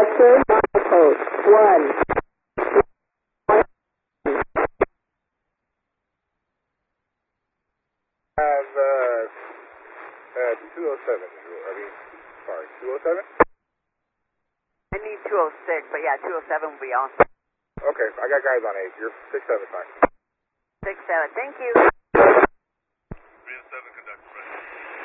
Vector milepost 1. Have 207. 207? I need 206, but yeah, 207 will be awesome. Okay, I got guys on 8. You're 67 fine. 67, thank you.